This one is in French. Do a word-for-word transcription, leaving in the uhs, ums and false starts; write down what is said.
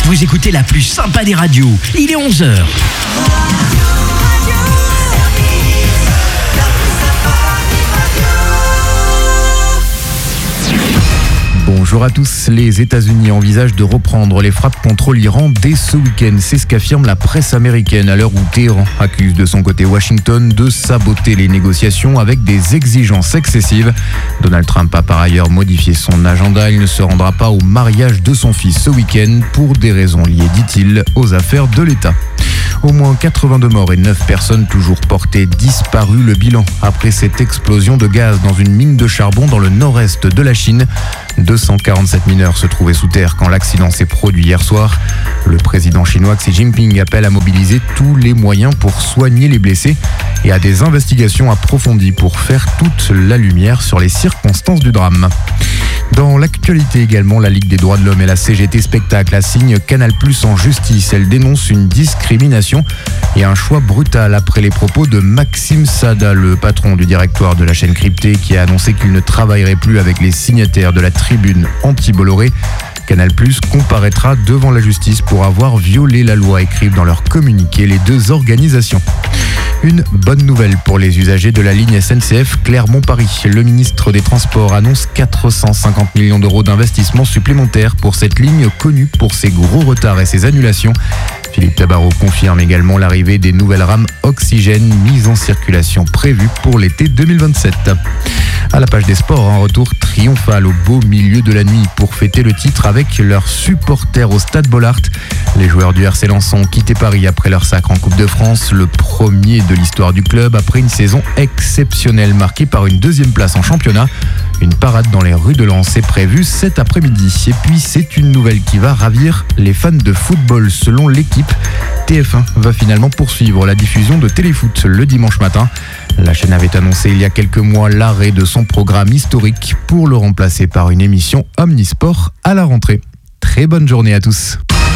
Vous écoutez la plus sympa des radios. Il est onze heures. Bonjour à tous. Les États-Unis envisagent de reprendre les frappes contre l'Iran dès ce week-end. C'est ce qu'affirme la presse américaine à l'heure où Téhéran accuse de son côté Washington de saboter les négociations avec des exigences excessives. Donald Trump a par ailleurs modifié son agenda. Il ne se rendra pas au mariage de son fils ce week-end pour des raisons liées, dit-il, aux affaires de l'État. Au moins quatre-vingt-deux morts et neuf personnes toujours portées disparues. Le bilan après cette explosion de gaz dans une mine de charbon dans le nord-est de la Chine. deux cent quarante-sept mineurs se trouvaient sous terre quand l'accident s'est produit hier soir. Le président chinois Xi Jinping appelle à mobiliser tous les moyens pour soigner les blessés et à des investigations approfondies pour faire toute la lumière sur les circonstances du drame. Dans l'actualité également, la Ligue des droits de l'homme et la C G T Spectacle assignent Canal+ en justice. Elle dénonce une discrimination et un choix brutal après les propos de Maxime Sada, le patron du directoire de la chaîne cryptée, qui a annoncé qu'il ne travaillerait plus avec les signataires de la tribune anti-Bolloré. Canal+ comparaîtra devant la justice pour avoir violé la loi, écrivent dans leur communiqué les deux organisations. Une bonne nouvelle pour les usagers de la ligne S N C F Clermont-Paris. Le ministre des Transports annonce quatre cent cinquante millions d'euros d'investissement supplémentaires pour cette ligne connue pour ses gros retards et ses annulations. Philippe Tabarot confirme également l'arrivée des nouvelles rames Oxygène mises en circulation prévues pour l'été deux mille vingt-sept. À la page des sports, un retour triomphal au beau milieu de la nuit pour fêter le titre avec leurs supporters au Stade Bollaert. Les joueurs du R C Lens ont quitté Paris après leur sacre en Coupe de France, le premier de l'histoire du club après une saison exceptionnelle marquée par une deuxième place en championnat. Une parade dans les rues de Lens est prévue cet après-midi. Et puis c'est une nouvelle qui va ravir les fans de football. Selon l'équipe, T F un va finalement poursuivre la diffusion de Téléfoot le dimanche matin. La chaîne avait annoncé il y a quelques mois l'arrêt de son programme historique pour le remplacer par une émission Omnisport à la rentrée. Très bonne journée à tous.